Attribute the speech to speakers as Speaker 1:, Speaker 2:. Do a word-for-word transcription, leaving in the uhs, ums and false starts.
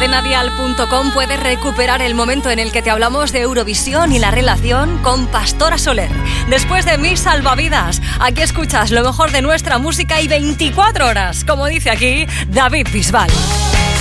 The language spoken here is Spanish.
Speaker 1: cadena dial punto com puedes recuperar el momento en el que te hablamos de Eurovisión y la relación con Pastora Soler. Después de Mis Salvavidas, aquí escuchas lo mejor de nuestra música y veinticuatro horas, como dice aquí David Bisbal.